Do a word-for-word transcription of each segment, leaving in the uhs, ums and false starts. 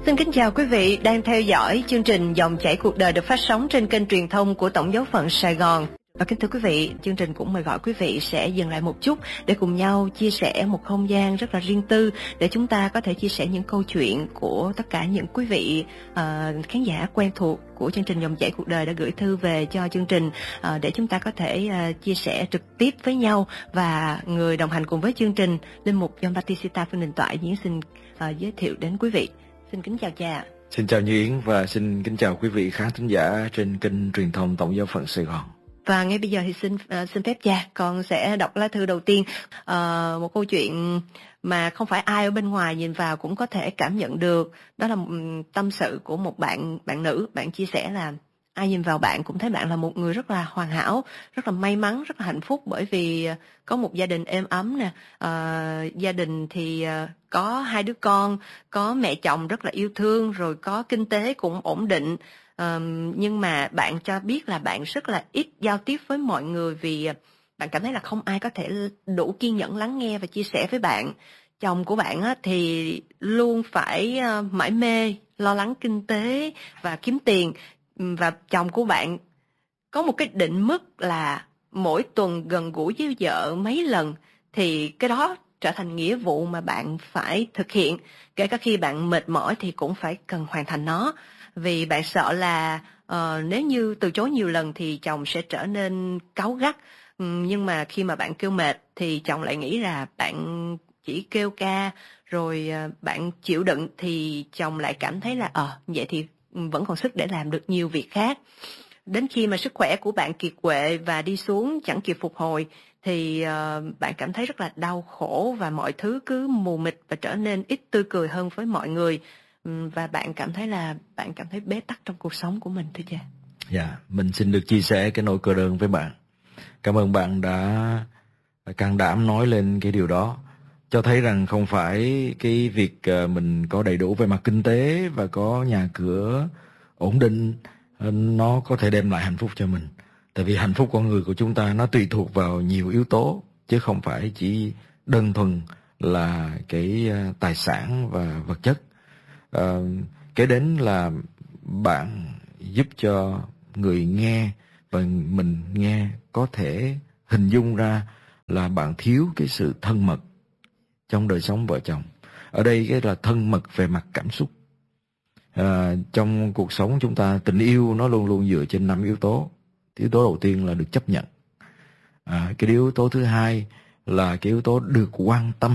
Xin kính chào quý vị đang theo dõi chương trình Dòng chảy cuộc đời được phát sóng trên kênh truyền thông của Tổng giáo phận Sài Gòn. Và kính thưa quý vị, chương trình cũng mời gọi quý vị sẽ dừng lại một chút để cùng nhau chia sẻ một không gian rất là riêng tư để chúng ta có thể chia sẻ những câu chuyện của tất cả những quý vị uh, khán giả quen thuộc của chương trình Dòng chảy cuộc đời đã gửi thư về cho chương trình uh, để chúng ta có thể uh, chia sẻ trực tiếp với nhau. Và người đồng hành cùng với chương trình, Linh mục John Battista Phương Đình Toại diễn xin uh, giới thiệu đến quý vị. Xin kính chào cha. Xin chào Như Yến và xin kính chào quý vị khán thính giả trên kênh truyền thông Tổng giáo phận Sài Gòn. Và ngay bây giờ thì xin uh, xin phép cha, con sẽ đọc lá thư đầu tiên. Uh, một câu chuyện mà không phải ai ở bên ngoài nhìn vào cũng có thể cảm nhận được. Đó là um, tâm sự của một bạn bạn nữ. Bạn chia sẻ là ai nhìn vào bạn cũng thấy bạn là một người rất là hoàn hảo, rất là may mắn, rất là hạnh phúc, bởi vì có một gia đình êm ấm nè. Uh, gia đình thì uh, có hai đứa con, có mẹ chồng rất là yêu thương, rồi có kinh tế cũng ổn định. Uh, nhưng mà bạn cho biết là bạn rất là ít giao tiếp với mọi người vì bạn cảm thấy là không ai có thể đủ kiên nhẫn lắng nghe và chia sẻ với bạn. Chồng của bạn á, thì luôn phải uh, mải mê lo lắng kinh tế và kiếm tiền, và chồng của bạn có một cái định mức là mỗi tuần gần gũi với vợ mấy lần, thì cái đó trở thành nghĩa vụ mà bạn phải thực hiện, kể cả khi bạn mệt mỏi thì cũng phải cần hoàn thành nó. Vì bạn sợ là uh, nếu như từ chối nhiều lần thì chồng sẽ trở nên cáu gắt. Um, nhưng mà khi mà bạn kêu mệt thì chồng lại nghĩ là bạn chỉ kêu ca, rồi uh, bạn chịu đựng thì chồng lại cảm thấy là ờ uh, vậy thì vẫn còn sức để làm được nhiều việc khác. Đến khi mà sức khỏe của bạn kiệt quệ và đi xuống chẳng kịp phục hồi thì uh, bạn cảm thấy rất là đau khổ và mọi thứ cứ mù mịt và trở nên ít tươi cười hơn với mọi người. Và bạn cảm thấy là bạn cảm thấy bế tắc trong cuộc sống của mình, thưa cha. Dạ, yeah, mình xin được chia sẻ cái nỗi cô đơn với bạn. Cảm ơn bạn đã can đảm nói lên cái điều đó, cho thấy rằng không phải cái việc mình có đầy đủ về mặt kinh tế và có nhà cửa ổn định nó có thể đem lại hạnh phúc cho mình. Tại vì hạnh phúc con người của chúng ta nó tùy thuộc vào nhiều yếu tố, chứ không phải chỉ đơn thuần là cái tài sản và vật chất. Uh, cái đến là bạn giúp cho người nghe và mình nghe có thể hình dung ra là bạn thiếu cái sự thân mật trong đời sống vợ chồng. Ở đây cái là thân mật về mặt cảm xúc. Uh, trong cuộc sống chúng ta, tình yêu nó luôn luôn dựa trên năm yếu tố. Yếu tố đầu tiên là được chấp nhận. Uh, cái yếu tố thứ hai là cái yếu tố được quan tâm.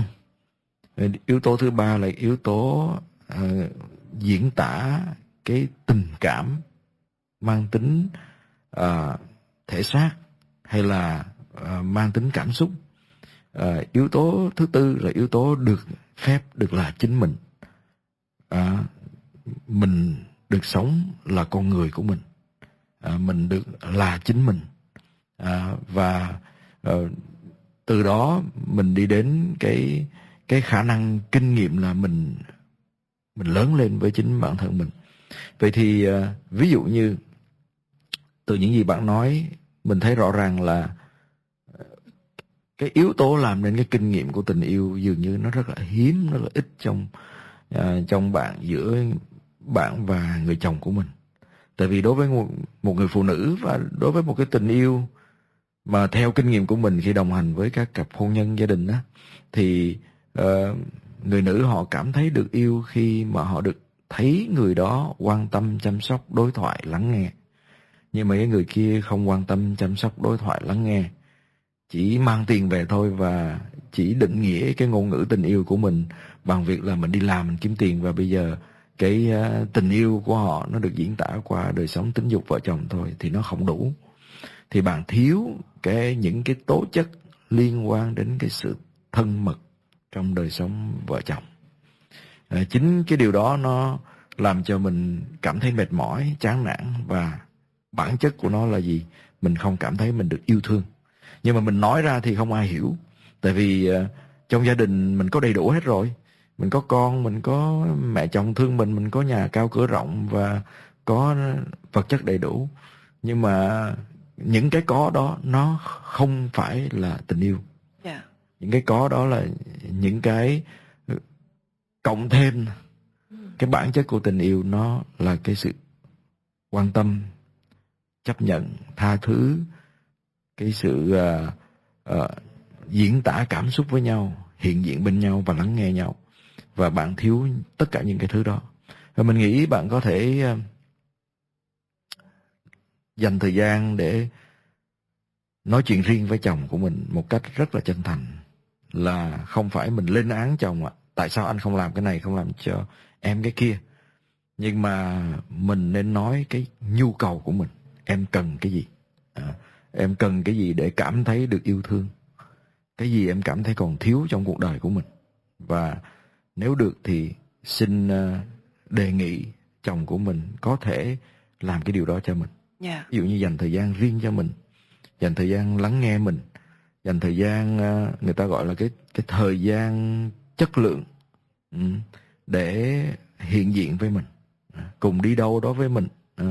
Yếu tố thứ ba là yếu tố Uh, diễn tả cái tình cảm mang tính uh, thể xác hay là uh, mang tính cảm xúc. Uh, yếu tố thứ tư là yếu tố được phép được là chính mình. Uh, mình được sống là con người của mình. Uh, mình được là chính mình. Uh, và uh, từ đó mình đi đến cái cái khả năng kinh nghiệm là mình mình lớn lên với chính bản thân mình. Vậy thì uh, ví dụ như từ những gì bạn nói, mình thấy rõ ràng là cái yếu tố làm nên cái kinh nghiệm của tình yêu dường như nó rất là hiếm, rất là ít trong uh, trong bạn, giữa bạn và người chồng của mình. Tại vì đối với một, một người phụ nữ và đối với một cái tình yêu mà theo kinh nghiệm của mình khi đồng hành với các cặp hôn nhân gia đình á, thì uh, người nữ họ cảm thấy được yêu khi mà họ được thấy người đó quan tâm, chăm sóc, đối thoại, lắng nghe. Nhưng mà cái người kia không quan tâm, chăm sóc, đối thoại, lắng nghe, chỉ mang tiền về thôi và chỉ định nghĩa cái ngôn ngữ tình yêu của mình bằng việc là mình đi làm, mình kiếm tiền, và bây giờ cái uh, tình yêu của họ nó được diễn tả qua đời sống tính dục vợ chồng thôi, thì nó không đủ. Thì bạn thiếu cái những cái tố chất liên quan đến cái sự thân mật trong đời sống vợ chồng. À, chính cái điều đó nó làm cho mình cảm thấy mệt mỏi, chán nản, và bản chất của nó là gì? Mình không cảm thấy mình được yêu thương. Nhưng mà mình nói ra thì không ai hiểu. Tại vì uh, trong gia đình mình có đầy đủ hết rồi. Mình có con, mình có mẹ chồng thương mình, mình có nhà cao cửa rộng và có vật chất đầy đủ. Nhưng mà những cái có đó nó không phải là tình yêu. Yeah. Những cái có đó là những cái cộng thêm cái bản chất của tình yêu nó là cái sự quan tâm, chấp nhận, tha thứ, cái sự uh, uh, diễn tả cảm xúc với nhau, hiện diện bên nhau và lắng nghe nhau. Và bạn thiếu tất cả những cái thứ đó. Và mình nghĩ bạn có thể uh, dành thời gian để nói chuyện riêng với chồng của mình một cách rất là chân thành. Là không phải mình lên án chồng ạ, tại sao anh không làm cái này, không làm cho em cái kia. Nhưng mà mình nên nói cái nhu cầu của mình. Em cần cái gì? À, em cần cái gì để cảm thấy được yêu thương? Cái gì em cảm thấy còn thiếu trong cuộc đời của mình? Và nếu được thì xin uh, đề nghị chồng của mình có thể làm cái điều đó cho mình. Yeah. Ví dụ như dành thời gian riêng cho mình, dành thời gian lắng nghe mình, dành thời gian uh, người ta gọi là cái cái thời gian chất lượng um, để hiện diện với mình, uh, cùng đi đâu đó với mình. Uh,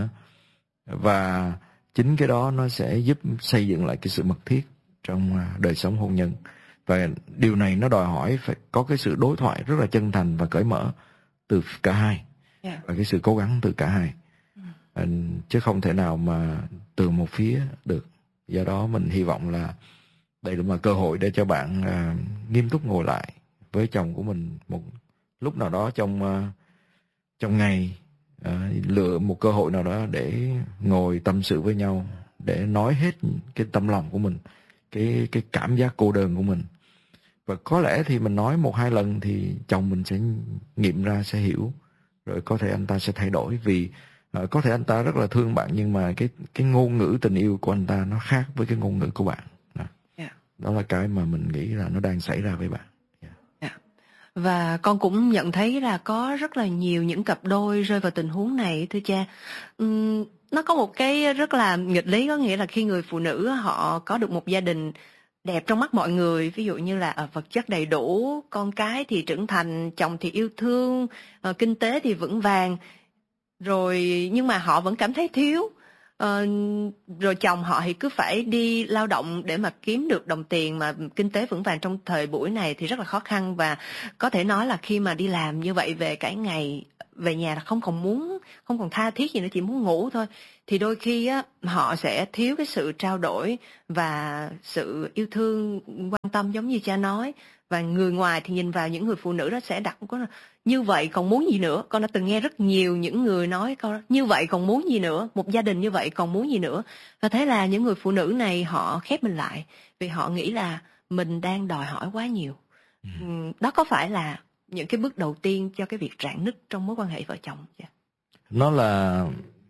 và chính cái đó nó sẽ giúp xây dựng lại cái sự mật thiết trong uh, đời sống hôn nhân. Và điều này nó đòi hỏi phải có cái sự đối thoại rất là chân thành và cởi mở từ cả hai. Yeah. Và cái sự cố gắng từ cả hai. Ừ. Chứ không thể nào mà từ một phía được. Do đó mình hy vọng là đây là một cơ hội để cho bạn uh, nghiêm túc ngồi lại với chồng của mình một lúc nào đó trong uh, trong ngày, uh, lựa một cơ hội nào đó để ngồi tâm sự với nhau, để nói hết cái tâm lòng của mình, cái cái cảm giác cô đơn của mình. Và có lẽ thì mình nói một hai lần thì chồng mình sẽ nghiệm ra, sẽ hiểu, rồi có thể anh ta sẽ thay đổi. Vì uh, có thể anh ta rất là thương bạn, nhưng mà cái cái ngôn ngữ tình yêu của anh ta nó khác với cái ngôn ngữ của bạn. Đó, yeah. Đó là cái mà mình nghĩ là nó đang xảy ra với bạn. Yeah. Yeah. Và con cũng nhận thấy là có rất là nhiều những cặp đôi rơi vào tình huống này, thưa cha. Uhm, nó có một cái rất là nghịch lý, có nghĩa là khi người phụ nữ họ có được một gia đình đẹp trong mắt mọi người, ví dụ như là ở vật chất đầy đủ, con cái thì trưởng thành, chồng thì yêu thương, uh, kinh tế thì vững vàng, rồi nhưng mà họ vẫn cảm thấy thiếu. Uh, rồi chồng họ thì cứ phải đi lao động để mà kiếm được đồng tiền, mà kinh tế vững vàng trong thời buổi này thì rất là khó khăn. Và có thể nói là khi mà đi làm như vậy về cả ngày, về nhà là không còn muốn, không còn tha thiết gì nữa, chỉ muốn ngủ thôi. Thì đôi khi á, họ sẽ thiếu cái sự trao đổi và sự yêu thương, quan tâm giống như cha nói. Và người ngoài thì nhìn vào những người phụ nữ đó sẽ đặt có là như vậy còn muốn gì nữa. Con đã từng nghe rất nhiều những người nói câu như vậy còn muốn gì nữa, một gia đình như vậy còn muốn gì nữa. Và thế là những người phụ nữ này họ khép mình lại vì họ nghĩ là mình đang đòi hỏi quá nhiều. Ừ. Đó có phải là những cái bước đầu tiên cho cái việc rạn nứt trong mối quan hệ vợ chồng chưa? Nó là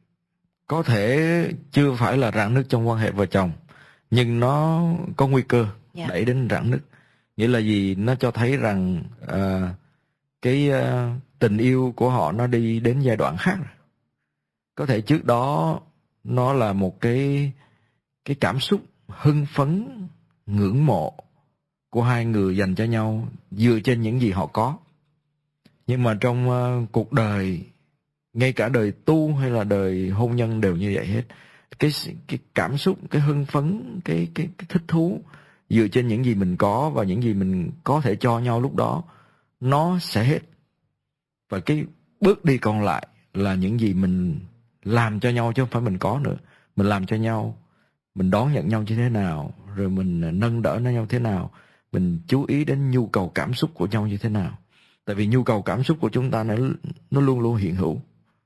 có thể chưa phải là rạn nứt trong quan hệ vợ chồng, nhưng nó có nguy cơ yeah. đẩy đến rạn nứt. Nghĩa là gì? Nó cho thấy rằng uh, cái uh, tình yêu của họ nó đi đến giai đoạn khác rồi. Có thể trước đó nó là một cái cái cảm xúc hưng phấn, ngưỡng mộ của hai người dành cho nhau dựa trên những gì họ có. Nhưng mà trong uh, cuộc đời, ngay cả đời tu hay là đời hôn nhân đều như vậy hết. Cái cái cảm xúc, cái hưng phấn, cái cái, cái thích thú dựa trên những gì mình có và những gì mình có thể cho nhau lúc đó, nó sẽ hết. Và cái bước đi còn lại là những gì mình làm cho nhau, chứ không phải mình có nữa. Mình làm cho nhau, mình đón nhận nhau như thế nào, rồi mình nâng đỡ nhau thế nào, mình chú ý đến nhu cầu cảm xúc của nhau như thế nào. Tại vì nhu cầu cảm xúc của chúng ta nó, nó luôn luôn hiện hữu.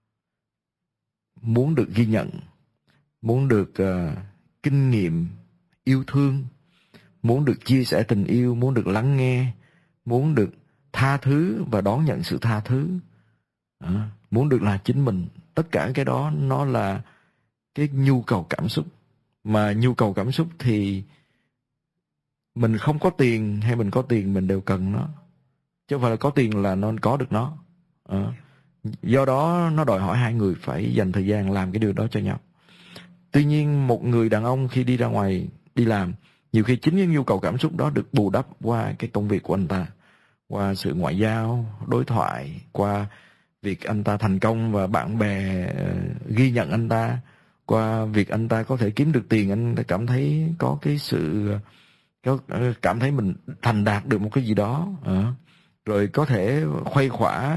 Muốn được ghi nhận, muốn được uh, kinh nghiệm yêu thương, muốn được chia sẻ tình yêu, muốn được lắng nghe, muốn được tha thứ và đón nhận sự tha thứ, à, muốn được là chính mình. Tất cả cái đó nó là cái nhu cầu cảm xúc. Mà nhu cầu cảm xúc thì mình không có tiền hay mình có tiền mình đều cần nó, chứ không phải là có tiền là nó có được nó. À, do đó nó đòi hỏi hai người phải dành thời gian làm cái điều đó cho nhau. Tuy nhiên một người đàn ông khi đi ra ngoài đi làm, nhiều khi chính những nhu cầu cảm xúc đó được bù đắp qua cái công việc của anh ta, qua sự ngoại giao, đối thoại, qua việc anh ta thành công và bạn bè uh, ghi nhận anh ta, qua việc anh ta có thể kiếm được tiền, anh ta cảm thấy có cái sự có, uh, cảm thấy mình thành đạt được một cái gì đó, uh, rồi có thể khuây khỏa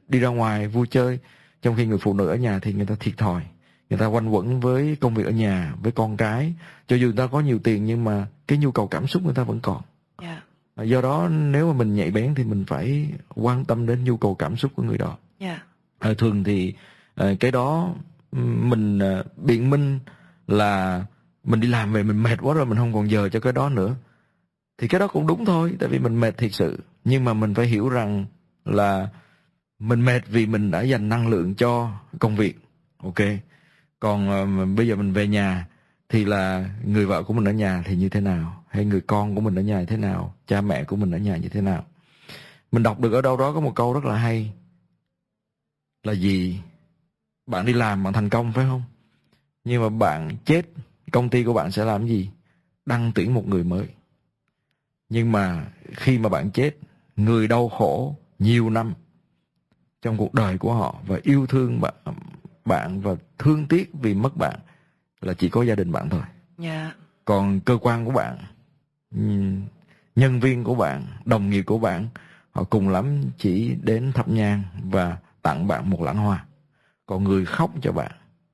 đi ra ngoài vui chơi, trong khi người phụ nữ ở nhà thì người ta thiệt thòi, người ta quanh quẩn với công việc ở nhà, với con cái, cho dù người ta có nhiều tiền nhưng mà cái nhu cầu cảm xúc người ta vẫn còn. Yeah. Do đó nếu mà mình nhạy bén thì mình phải quan tâm đến nhu cầu cảm xúc của người đó. Yeah. À, thường thì à, cái đó mình à, biện minh là mình đi làm về mình mệt quá rồi, mình không còn giờ cho cái đó nữa, thì cái đó cũng đúng thôi, tại vì mình mệt thiệt sự. Nhưng mà mình phải hiểu rằng là mình mệt vì mình đã dành năng lượng cho công việc, ok. Còn à, bây giờ mình về nhà thì là người vợ của mình ở nhà thì như thế nào, hay người con của mình ở nhà như thế nào, cha mẹ của mình ở nhà như thế nào. Mình đọc được ở đâu đó có một câu rất là hay là gì? Bạn đi làm bạn thành công phải không? Nhưng mà bạn chết, công ty của bạn sẽ làm gì? Đăng tuyển một người mới. Nhưng mà khi mà bạn chết, người đau khổ nhiều năm trong cuộc đời của họ và yêu thương bạn, bạn và thương tiếc vì mất bạn là chỉ có gia đình bạn thôi. Yeah. Còn cơ quan của bạn, nhân viên của bạn, đồng nghiệp của bạn, họ cùng lắm chỉ đến thắp nhang và tặng bạn một lẵng hoa. Còn người khóc cho bạn,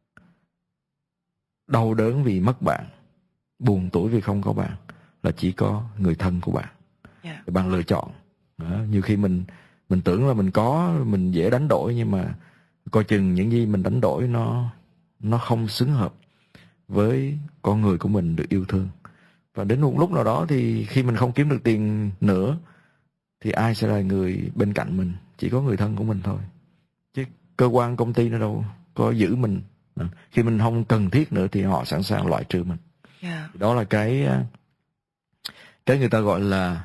đau đớn vì mất bạn, buồn tủi vì không có bạn là chỉ có người thân của bạn. Yeah. Bạn lựa chọn. Đó, nhiều khi mình mình tưởng là mình có, mình dễ đánh đổi, nhưng mà coi chừng những gì mình đánh đổi nó nó không xứng hợp với con người của mình được yêu thương. Và đến một lúc nào đó thì khi mình không kiếm được tiền nữa thì ai sẽ là người bên cạnh mình? Chỉ có người thân của mình thôi. Chứ cơ quan công ty nó đâu có giữ mình. Khi mình không cần thiết nữa thì họ sẵn sàng loại trừ mình. Yeah. Đó là cái cái người ta gọi là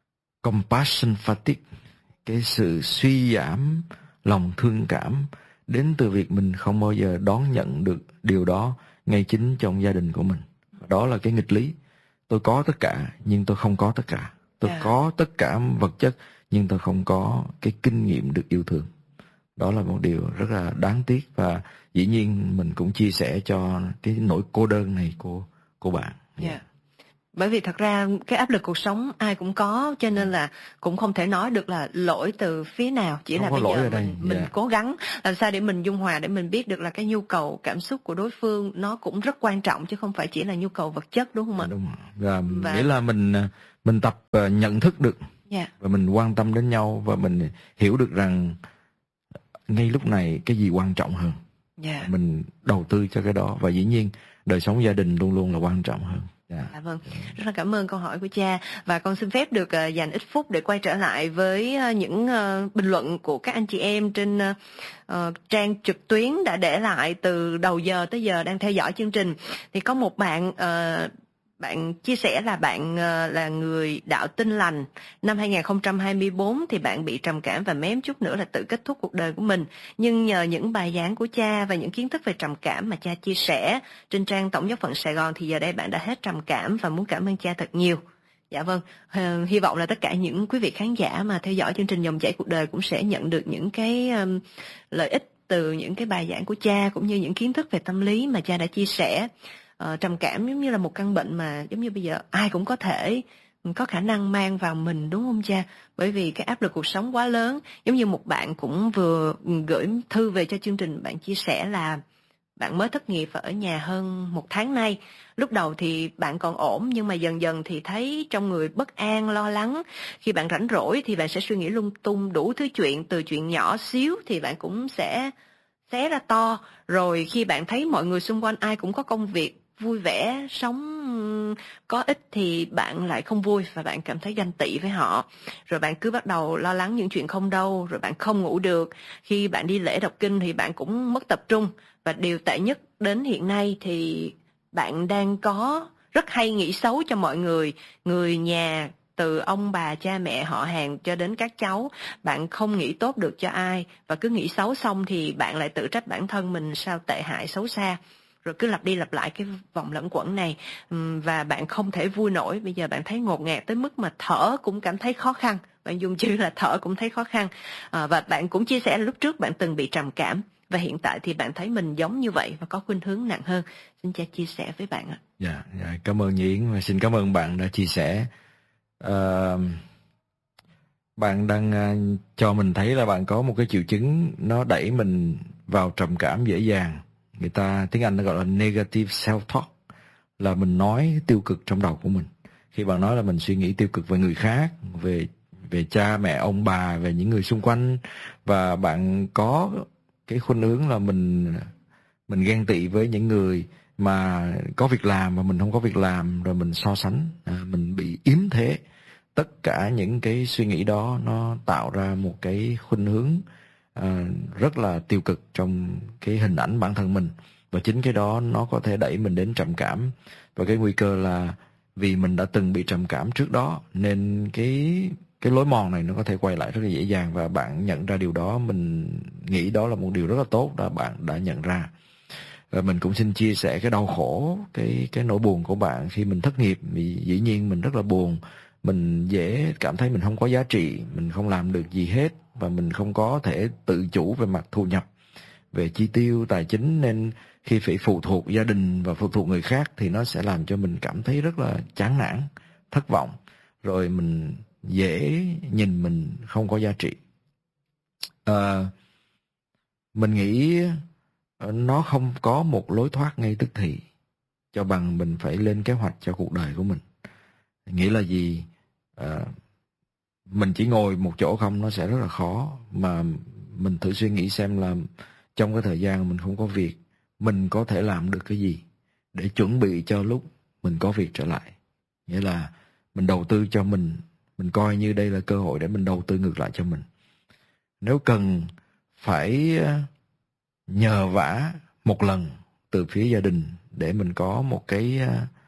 compassion fatigue, cái sự suy giảm lòng thương cảm đến từ việc mình không bao giờ đón nhận được điều đó ngay chính trong gia đình của mình. Đó là cái nghịch lý. Tôi có tất cả nhưng tôi không có tất cả. Tôi yeah. có tất cả vật chất nhưng tôi không có cái kinh nghiệm được yêu thương. Đó là một điều rất là đáng tiếc, và dĩ nhiên mình cũng chia sẻ cho cái nỗi cô đơn này của của bạn. Yeah. Yeah. Bởi vì thật ra cái áp lực cuộc sống ai cũng có, cho nên là cũng không thể nói được là lỗi từ phía nào. Chỉ không là bây giờ mình, mình yeah. cố gắng làm sao để mình dung hòa, để mình biết được là cái nhu cầu cảm xúc của đối phương nó cũng rất quan trọng, chứ không phải chỉ là nhu cầu vật chất, đúng không ạ? Đúng. Và, và nghĩa là mình mình tập nhận thức được yeah. và mình quan tâm đến nhau, và mình hiểu được rằng ngay lúc này cái gì quan trọng hơn. Yeah. Mình đầu tư cho cái đó, và dĩ nhiên đời sống gia đình luôn luôn là quan trọng hơn. Yeah. À, vâng, rất là cảm ơn câu hỏi của cha, và con xin phép được uh, dành ít phút để quay trở lại với uh, những uh, bình luận của các anh chị em trên uh, uh, trang trực tuyến đã để lại từ đầu giờ tới giờ đang theo dõi chương trình. Thì có một bạn uh, bạn chia sẻ là bạn uh, là người đạo Tin Lành. Năm hai không hai tư thì bạn bị trầm cảm và mém chút nữa là tự kết thúc cuộc đời của mình. Nhưng nhờ những bài giảng của cha và những kiến thức về trầm cảm mà cha chia sẻ trên trang Tổng giáo phận Sài Gòn thì giờ đây bạn đã hết trầm cảm và muốn cảm ơn cha thật nhiều. Dạ vâng, uh, hy vọng là tất cả những quý vị khán giả mà theo dõi chương trình Dòng Chảy Cuộc Đời cũng sẽ nhận được những cái um, lợi ích từ những cái bài giảng của cha, cũng như những kiến thức về tâm lý mà cha đã chia sẻ. Uh, trầm cảm giống như là một căn bệnh mà giống như bây giờ ai cũng có thể có khả năng mang vào mình, đúng không cha? Bởi vì cái áp lực cuộc sống quá lớn. Giống như một bạn cũng vừa gửi thư về cho chương trình, bạn chia sẻ là bạn mới thất nghiệp và ở nhà hơn một tháng nay. Lúc đầu thì bạn còn ổn, nhưng mà dần dần thì thấy trong người bất an, lo lắng. Khi bạn rảnh rỗi thì bạn sẽ suy nghĩ lung tung đủ thứ chuyện, từ chuyện nhỏ xíu thì bạn cũng sẽ xé ra to. Rồi khi bạn thấy mọi người xung quanh ai cũng có công việc vui vẻ, sống có ích thì bạn lại không vui và bạn cảm thấy ganh tị với họ. Rồi bạn cứ bắt đầu lo lắng những chuyện không đâu, rồi bạn không ngủ được. Khi bạn đi lễ đọc kinh thì bạn cũng mất tập trung. Và điều tệ nhất đến hiện nay thì bạn đang có rất hay nghĩ xấu cho mọi người, người nhà, từ ông bà, cha mẹ, họ hàng cho đến các cháu. Bạn không nghĩ tốt được cho ai, và cứ nghĩ xấu xong thì bạn lại tự trách bản thân mình sao tệ hại xấu xa. Rồi cứ lặp đi lặp lại cái vòng lẫn quẩn này, và bạn không thể vui nổi. Bây giờ bạn thấy ngột ngạt tới mức mà thở cũng cảm thấy khó khăn. Bạn dùng chữ là thở cũng thấy khó khăn. À, và bạn cũng chia sẻ là lúc trước bạn từng bị trầm cảm, và hiện tại thì bạn thấy mình giống như vậy và có khuynh hướng nặng hơn. Xin cha chia sẻ với bạn ạ. Dạ, dạ, cảm ơn Nhi Yến và xin cảm ơn bạn đã chia sẻ. Uh, Bạn đang uh, cho mình thấy là bạn có một cái triệu chứng nó đẩy mình vào trầm cảm dễ dàng. Người ta tiếng Anh nó gọi là negative self-talk, là mình nói tiêu cực trong đầu của mình. Khi bạn nói là mình suy nghĩ tiêu cực về người khác, về về cha mẹ ông bà, về những người xung quanh, và bạn có cái khuynh hướng là mình mình ghen tị với những người mà có việc làm và mình không có việc làm, rồi mình so sánh, à, mình bị yếm thế. Tất cả những cái suy nghĩ đó nó tạo ra một cái khuynh hướng à, rất là tiêu cực trong cái hình ảnh bản thân mình, và chính cái đó nó có thể đẩy mình đến trầm cảm. Và cái nguy cơ là vì mình đã từng bị trầm cảm trước đó, nên cái cái lối mòn này nó có thể quay lại rất là dễ dàng, và bạn nhận ra điều đó, mình nghĩ đó là một điều rất là tốt là bạn đã nhận ra. Và mình cũng xin chia sẻ cái đau khổ, cái cái nỗi buồn của bạn khi mình thất nghiệp. Vì dĩ nhiên mình rất là buồn, mình dễ cảm thấy mình không có giá trị, mình không làm được gì hết, và mình không có thể tự chủ về mặt thu nhập, về chi tiêu tài chính, nên khi phải phụ thuộc gia đình và phụ thuộc người khác thì nó sẽ làm cho mình cảm thấy rất là chán nản, thất vọng, rồi mình dễ nhìn mình không có giá trị. À, mình nghĩ nó không có một lối thoát ngay tức thì, cho bằng mình phải lên kế hoạch cho cuộc đời của mình. Nghĩa là gì? À, mình chỉ ngồi một chỗ không nó sẽ rất là khó, mà mình thử suy nghĩ xem là trong cái thời gian mình không có việc, mình có thể làm được cái gì để chuẩn bị cho lúc mình có việc trở lại. Nghĩa là mình đầu tư cho mình, mình coi như đây là cơ hội để mình đầu tư ngược lại cho mình. Nếu cần phải nhờ vả một lần từ phía gia đình để mình có một cái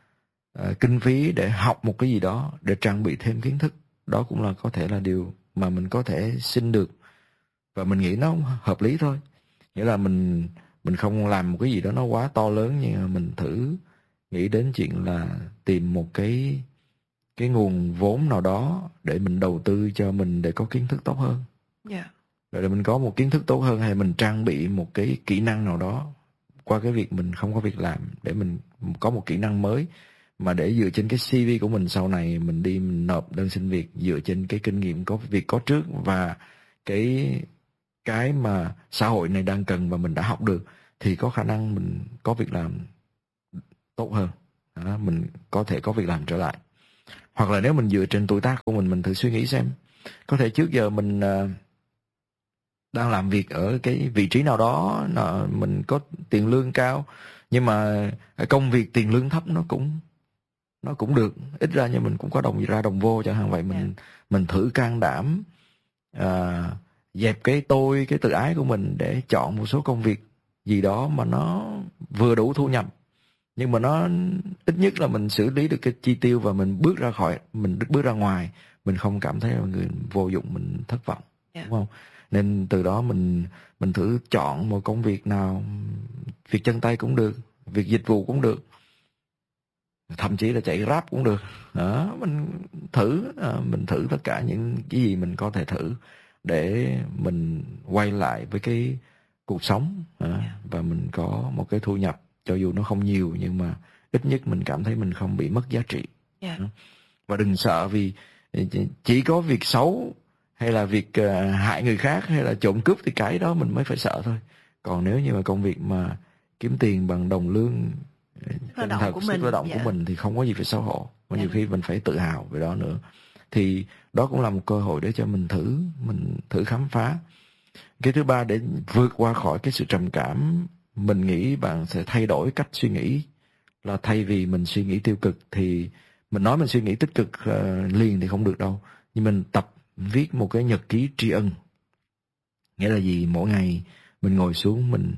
uh, kinh phí để học một cái gì đó, để trang bị thêm kiến thức, đó cũng là có thể là điều mà mình có thể xin được, và mình nghĩ nó hợp lý thôi. Nghĩa là mình mình không làm một cái gì đó nó quá to lớn, nhưng mà mình thử nghĩ đến chuyện là tìm một cái cái nguồn vốn nào đó để mình đầu tư cho mình, để có kiến thức tốt hơn. Yeah. Rồi mình có một kiến thức tốt hơn, hay mình trang bị một cái kỹ năng nào đó qua cái việc mình không có việc làm, để mình có một kỹ năng mới, mà để dựa trên cái xê vê của mình sau này mình đi mình nộp đơn xin việc, dựa trên cái kinh nghiệm có việc có trước và cái cái mà xã hội này đang cần và mình đã học được, thì có khả năng mình có việc làm tốt hơn. Đó, mình có thể có việc làm trở lại. Hoặc là nếu mình dựa trên tuổi tác của mình, mình thử suy nghĩ xem, có thể trước giờ mình uh, đang làm việc ở cái vị trí nào đó, mình có tiền lương cao, nhưng mà công việc tiền lương thấp nó cũng nó cũng được, ít ra nhưng mình cũng có đồng ra đồng vô chẳng hạn vậy. Mình yeah. mình thử can đảm à, dẹp cái tôi, cái tự ái của mình để chọn một số công việc gì đó mà nó vừa đủ thu nhập, nhưng mà nó ít nhất là mình xử lý được cái chi tiêu, và mình bước ra khỏi, mình bước ra ngoài, mình không cảm thấy là người vô dụng, mình thất vọng, yeah. đúng không? Nên từ đó mình mình thử chọn một công việc nào, việc chân tay cũng được, việc dịch vụ cũng được, thậm chí là chạy Grab cũng được. Đó, mình thử mình thử tất cả những cái gì mình có thể thử để mình quay lại với cái cuộc sống, và mình có một cái thu nhập, cho dù nó không nhiều, nhưng mà ít nhất mình cảm thấy mình không bị mất giá trị. Yeah. Và đừng sợ vì chỉ có việc xấu hay là việc uh, hại người khác hay là trộm cướp thì cái đó mình mới phải sợ thôi. Còn nếu như mà công việc mà kiếm tiền bằng đồng lương lao động thật, của sức mình, lao động dạ. của mình thì không có gì phải xấu hổ, mà dạ. nhiều khi mình phải tự hào về đó nữa. Thì đó cũng là một cơ hội để cho mình thử mình thử khám phá. Cái thứ ba, để vượt qua khỏi cái sự trầm cảm, mình nghĩ bạn sẽ thay đổi cách suy nghĩ. Là thay vì mình suy nghĩ tiêu cực thì mình nói mình suy nghĩ tích cực uh, liền thì không được đâu, nhưng mình tập viết một cái nhật ký tri ân. Nghĩa là gì? Mỗi ngày mình ngồi xuống, mình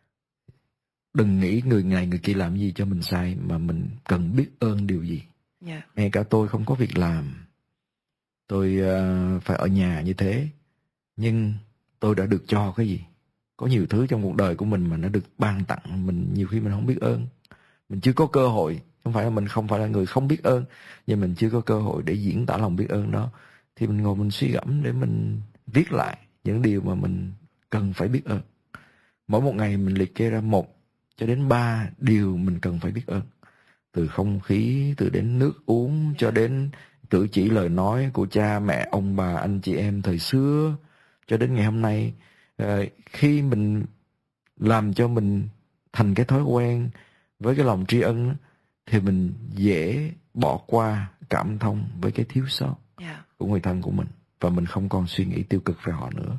đừng nghĩ người này người kia làm gì cho mình sai, mà mình cần biết ơn điều gì. Yeah. Ngay cả tôi không có việc làm, tôi uh, phải ở nhà như thế, nhưng tôi đã được cho cái gì. Có nhiều thứ trong cuộc đời của mình mà nó được ban tặng, mình nhiều khi mình không biết ơn. Mình chưa có cơ hội, không phải là mình không phải là người không biết ơn, nhưng mình chưa có cơ hội để diễn tả lòng biết ơn đó. Thì mình ngồi mình suy gẫm để mình viết lại những điều mà mình cần phải biết ơn. Mỗi một ngày mình liệt kê ra một cho đến ba điều mình cần phải biết ơn. Từ không khí, từ đến nước uống, cho đến cử chỉ lời nói của cha mẹ, ông bà, anh chị em thời xưa cho đến ngày hôm nay, uh, khi mình làm cho mình thành cái thói quen với cái lòng tri ân thì mình dễ bỏ qua cảm thông với cái thiếu sót yeah. của người thân của mình, và mình không còn suy nghĩ tiêu cực về họ nữa.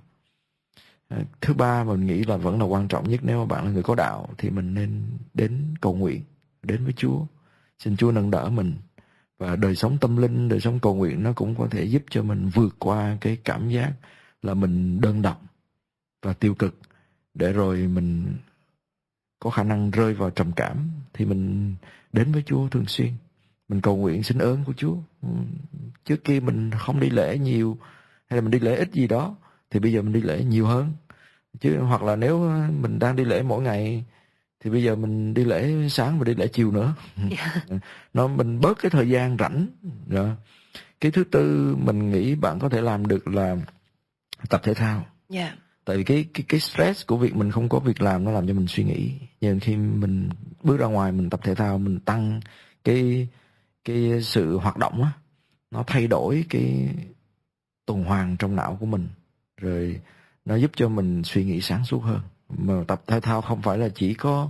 Thứ ba mình nghĩ là vẫn là quan trọng nhất, nếu mà bạn là người có đạo thì mình nên đến cầu nguyện, đến với Chúa, xin Chúa nâng đỡ mình. Và đời sống tâm linh, đời sống cầu nguyện nó cũng có thể giúp cho mình vượt qua cái cảm giác là mình đơn độc và tiêu cực, để rồi mình có khả năng rơi vào trầm cảm. Thì mình đến với Chúa thường xuyên, mình cầu nguyện xin ơn của Chúa. Trước kia mình không đi lễ nhiều, hay là mình đi lễ ít gì đó, thì bây giờ mình đi lễ nhiều hơn. Chứ hoặc là nếu mình đang đi lễ mỗi ngày thì bây giờ mình đi lễ sáng và đi lễ chiều nữa. Yeah. Nó mình bớt cái thời gian rảnh rồi. Cái thứ tư mình nghĩ bạn có thể làm được là tập thể thao. Yeah. Tại vì cái cái cái stress của việc mình không có việc làm nó làm cho mình suy nghĩ. Nhưng khi mình bước ra ngoài mình tập thể thao, mình tăng cái cái sự hoạt động á, nó thay đổi cái tuần hoàn trong não của mình, rồi nó giúp cho mình suy nghĩ sáng suốt hơn. Mà tập thể thao không phải là chỉ có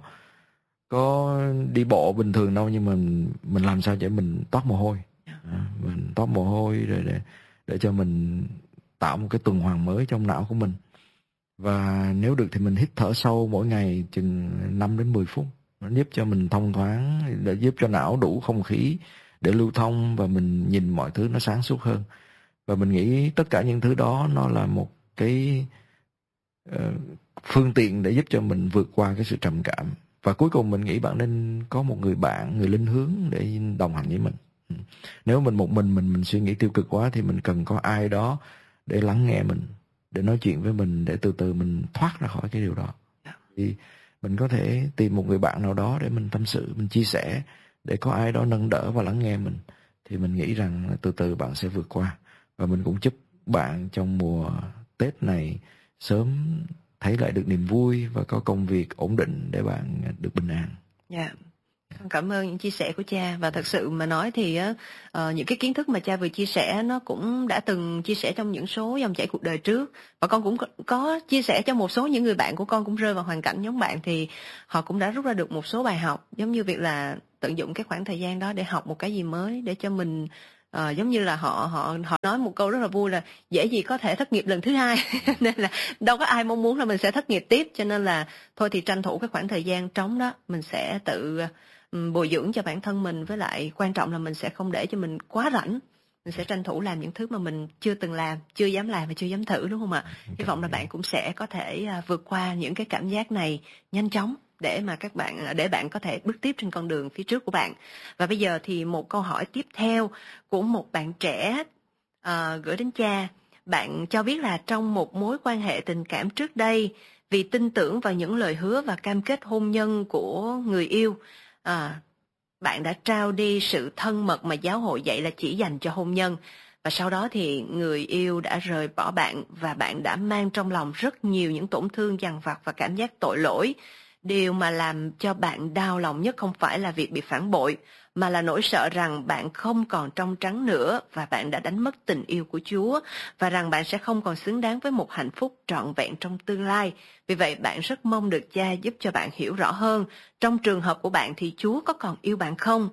có đi bộ bình thường đâu, nhưng mà mình, mình làm sao để mình toát mồ hôi, à, mình toát mồ hôi rồi để để cho mình tạo một cái tuần hoàn mới trong não của mình. Và nếu được thì mình hít thở sâu mỗi ngày chừng năm đến mười phút, nó giúp cho mình thông thoáng, để giúp cho não đủ không khí để lưu thông, và mình nhìn mọi thứ nó sáng suốt hơn. Và mình nghĩ tất cả những thứ đó nó là một cái uh, phương tiện để giúp cho mình vượt qua cái sự trầm cảm. Và cuối cùng mình nghĩ bạn nên có một người bạn, người linh hướng để đồng hành với mình. Nếu mình một mình mình mình suy nghĩ tiêu cực quá thì mình cần có ai đó để lắng nghe mình, để nói chuyện với mình, để từ từ mình thoát ra khỏi cái điều đó. Thì mình có thể tìm một người bạn nào đó để mình tâm sự, mình chia sẻ, để có ai đó nâng đỡ và lắng nghe mình. Thì mình nghĩ rằng từ từ bạn sẽ vượt qua. Và mình cũng chúc bạn trong mùa Tết này sớm thấy lại được niềm vui và có công việc ổn định để bạn được bình an. Dạ. Yeah. Cảm ơn những chia sẻ của cha. Và thật sự mà nói thì uh, những cái kiến thức mà cha vừa chia sẻ nó cũng đã từng chia sẻ trong những số dòng chảy cuộc đời trước, và con cũng có, có chia sẻ cho một số những người bạn của con cũng rơi vào hoàn cảnh giống bạn, thì họ cũng đã rút ra được một số bài học, giống như việc là tận dụng cái khoảng thời gian đó để học một cái gì mới, để cho mình uh, giống như là họ họ họ nói một câu rất là vui là dễ gì có thể thất nghiệp lần thứ hai. Nên là đâu có ai mong muốn là mình sẽ thất nghiệp tiếp, cho nên là thôi thì tranh thủ cái khoảng thời gian trống đó mình sẽ tự bồi dưỡng cho bản thân mình, với lại quan trọng là mình sẽ không để cho mình quá rảnh, mình sẽ tranh thủ làm những thứ mà mình chưa từng làm, chưa dám làm và chưa dám thử, đúng không ạ? Hy vọng là bạn cũng sẽ có thể vượt qua những cái cảm giác này nhanh chóng, để mà các bạn để bạn có thể bước tiếp trên con đường phía trước của bạn. Và bây giờ thì một câu hỏi tiếp theo của một bạn trẻ uh, gửi đến cha. Bạn cho biết là trong một mối quan hệ tình cảm trước đây, vì tin tưởng vào những lời hứa và cam kết hôn nhân của người yêu, À, bạn đã trao đi sự thân mật mà giáo hội dạy là chỉ dành cho hôn nhân, và sau đó thì người yêu đã rời bỏ bạn, và bạn đã mang trong lòng rất nhiều những tổn thương dằn vặt và cảm giác tội lỗi. Điều mà làm cho bạn đau lòng nhất không phải là việc bị phản bội, mà là nỗi sợ rằng bạn không còn trong trắng nữa, và bạn đã đánh mất tình yêu của Chúa, và rằng bạn sẽ không còn xứng đáng với một hạnh phúc trọn vẹn trong tương lai. Vì vậy bạn rất mong được cha giúp cho bạn hiểu rõ hơn, trong trường hợp của bạn thì Chúa có còn yêu bạn không?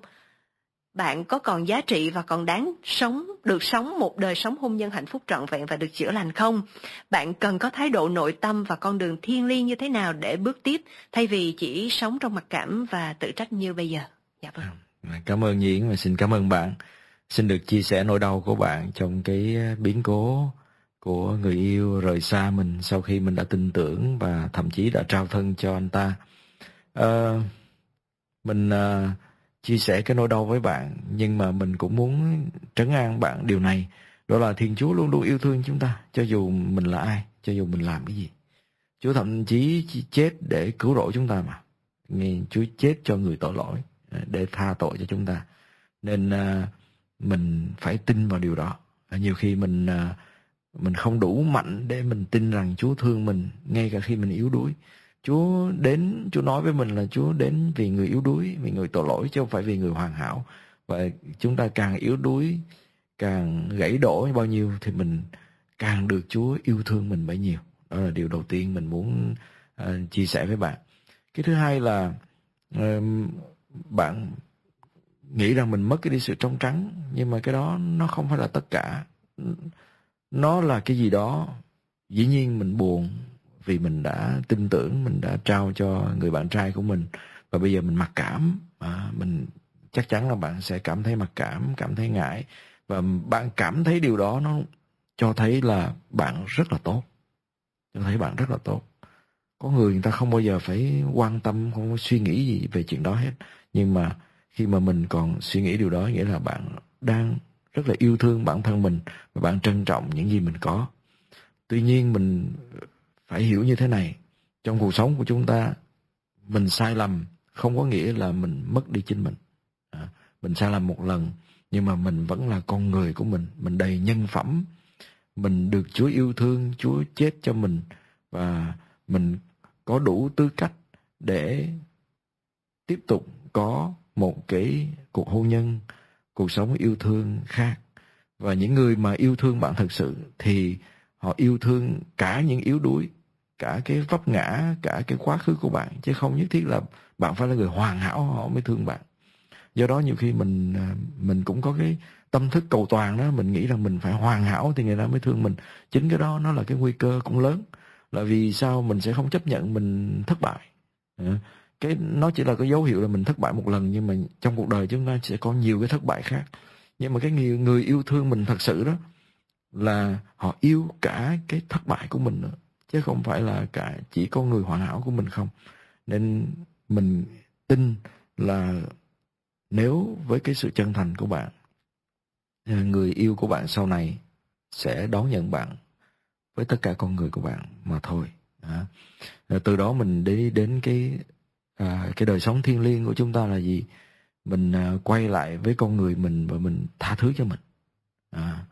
Bạn có còn giá trị và còn đáng sống, được sống một đời sống hôn nhân hạnh phúc trọn vẹn và được chữa lành không? Bạn cần có thái độ nội tâm và con đường thiêng liêng như thế nào để bước tiếp, thay vì chỉ sống trong mặc cảm và tự trách như bây giờ? Dạ vâng. Cảm ơn Nhi Yến và xin cảm ơn bạn. Xin được chia sẻ nỗi đau của bạn trong cái biến cố của người yêu rời xa mình sau khi mình đã tin tưởng và thậm chí đã trao thân cho anh ta. À, mình à, chia sẻ cái nỗi đau với bạn, nhưng mà mình cũng muốn trấn an bạn điều này, đó là Thiên Chúa luôn luôn yêu thương chúng ta, cho dù mình là ai, cho dù mình làm cái gì. Chúa thậm chí chết để cứu rỗi chúng ta mà. Nghe Chúa chết cho người tội lỗi, để tha tội cho chúng ta. Nên uh, mình phải tin vào điều đó. Nhiều khi mình uh, mình không đủ mạnh để mình tin rằng Chúa thương mình, ngay cả khi mình yếu đuối. Chúa đến, Chúa nói với mình là Chúa đến vì người yếu đuối, vì người tội lỗi, chứ không phải vì người hoàn hảo. Và chúng ta càng yếu đuối, càng gãy đổ bao nhiêu thì mình càng được Chúa yêu thương mình bấy nhiêu. Đó là điều đầu tiên mình muốn uh, chia sẻ với bạn. Cái thứ hai là uh, bạn nghĩ rằng mình mất cái đi sự trong trắng, nhưng mà cái đó nó không phải là tất cả. Nó là cái gì đó. Dĩ nhiên mình buồn vì mình đã tin tưởng, mình đã trao cho người bạn trai của mình, và bây giờ mình mặc cảm. À, mình chắc chắn là bạn sẽ cảm thấy mặc cảm, cảm thấy ngại, và bạn cảm thấy điều đó nó cho thấy là bạn rất là tốt, cho thấy bạn rất là tốt. Có người người ta không bao giờ phải quan tâm, không có suy nghĩ gì về chuyện đó hết, nhưng mà khi mà mình còn suy nghĩ điều đó, nghĩa là bạn đang rất là yêu thương bản thân mình và bạn trân trọng những gì mình có. Tuy nhiên mình phải hiểu như thế này, trong cuộc sống của chúng ta, mình sai lầm không có nghĩa là mình mất đi chính mình. À, mình sai lầm một lần, nhưng mà mình vẫn là con người của mình, mình đầy nhân phẩm, mình được Chúa yêu thương, Chúa chết cho mình, và mình có đủ tư cách để tiếp tục có một cái cuộc hôn nhân, cuộc sống yêu thương khác. Và những người mà yêu thương bạn thật sự thì họ yêu thương cả những yếu đuối, cả cái vấp ngã, cả cái quá khứ của bạn, chứ không nhất thiết là bạn phải là người hoàn hảo họ mới thương bạn. Do đó nhiều khi mình mình cũng có cái tâm thức cầu toàn đó, mình nghĩ rằng mình phải hoàn hảo thì người ta mới thương mình. Chính cái đó nó là cái nguy cơ cũng lớn, là vì sao mình sẽ không chấp nhận mình thất bại. Cái nó chỉ là cái dấu hiệu là mình thất bại một lần, nhưng mà trong cuộc đời chúng ta sẽ có nhiều cái thất bại khác. Nhưng mà cái người, người yêu thương mình thật sự đó là họ yêu cả cái thất bại của mình nữa, chứ không phải là cả chỉ có người hoàn hảo của mình không. Nên mình tin là nếu với cái sự chân thành của bạn, người yêu của bạn sau này sẽ đón nhận bạn với tất cả con người của bạn mà thôi. À, từ đó mình đi đến cái à, cái đời sống thiêng liêng của chúng ta là gì? Mình à, quay lại với con người mình và mình tha thứ cho mình. À,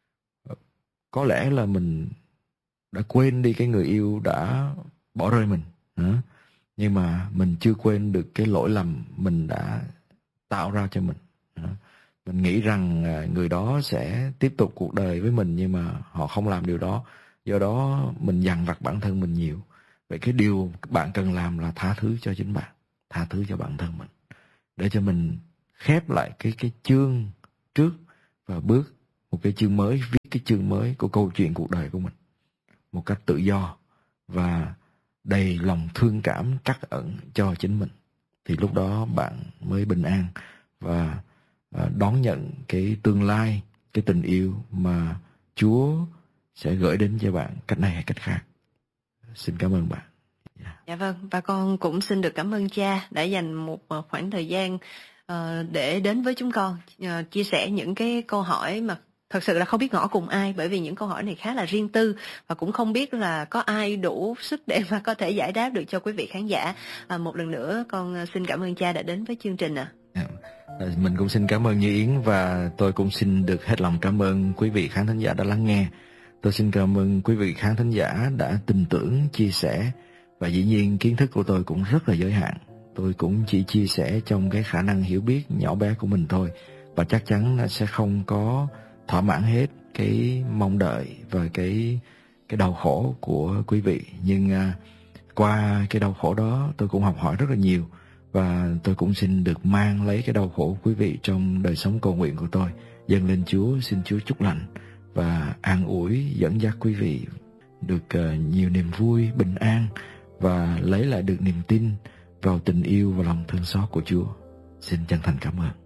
có lẽ là mình đã quên đi cái người yêu đã bỏ rơi mình, à, nhưng mà mình chưa quên được cái lỗi lầm mình đã tạo ra cho mình. À, mình nghĩ rằng à, người đó sẽ tiếp tục cuộc đời với mình, nhưng mà họ không làm điều đó. Do đó mình dằn vặt bản thân mình nhiều. Vậy cái điều bạn cần làm là tha thứ cho chính bạn, tha thứ cho bản thân mình, để cho mình khép lại cái cái chương trước và bước một cái chương mới, viết cái chương mới của câu chuyện cuộc đời của mình một cách tự do và đầy lòng thương cảm trắc ẩn cho chính mình. Thì lúc đó bạn mới bình an và đón nhận cái tương lai, cái tình yêu mà Chúa sẽ gửi đến cho bạn cách này hay cách khác. Xin cảm ơn bạn. Yeah. Dạ vâng, và con cũng xin được cảm ơn cha đã dành một khoảng thời gian uh, để đến với chúng con, uh, chia sẻ những cái câu hỏi mà thật sự là không biết ngỏ cùng ai, bởi vì những câu hỏi này khá là riêng tư và cũng không biết là có ai đủ sức để mà có thể giải đáp được cho quý vị khán giả. Uh, một lần nữa con xin cảm ơn cha đã đến với chương trình ạ. À. Yeah. Mình cũng xin cảm ơn Như Yến, và tôi cũng xin được hết lòng cảm ơn quý vị khán thính giả đã lắng nghe. Tôi xin cảm ơn quý vị khán thính giả đã tin tưởng, chia sẻ, và dĩ nhiên kiến thức của tôi cũng rất là giới hạn. Tôi cũng chỉ chia sẻ trong cái khả năng hiểu biết nhỏ bé của mình thôi, và chắc chắn là sẽ không có thỏa mãn hết cái mong đợi và cái cái đau khổ của quý vị. Nhưng à, qua cái đau khổ đó tôi cũng học hỏi rất là nhiều, và tôi cũng xin được mang lấy cái đau khổ của quý vị trong đời sống cầu nguyện của tôi, dâng lên Chúa, xin Chúa chúc lành và an ủi, dẫn dắt quý vị được uh, nhiều niềm vui, bình an, và lấy lại được niềm tin vào tình yêu và lòng thương xót của Chúa. Xin chân thành cảm ơn.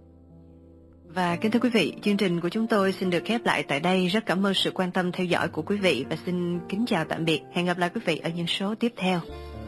Và kính thưa quý vị, chương trình của chúng tôi xin được khép lại tại đây. Rất cảm ơn sự quan tâm theo dõi của quý vị và xin kính chào tạm biệt. Hẹn gặp lại quý vị ở những số tiếp theo.